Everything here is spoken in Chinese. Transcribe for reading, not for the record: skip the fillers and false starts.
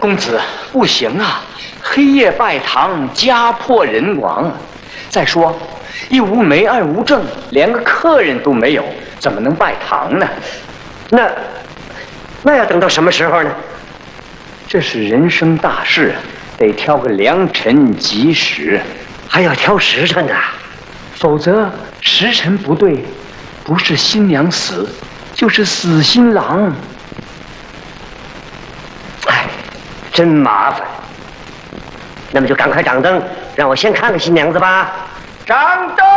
公子不行啊，黑夜拜堂，家破人亡。再说，一无媒，二无证，连个客人都没有，怎么能拜堂呢？ 那要等到什么时候呢？ 这是人生大事，得挑个良辰吉时， 还要挑时辰呢。 否则时辰不对，不是新娘死，就是死新郎。 哎，真麻烦。那么就赶快掌灯，让我先看看新娘子吧。 掌灯。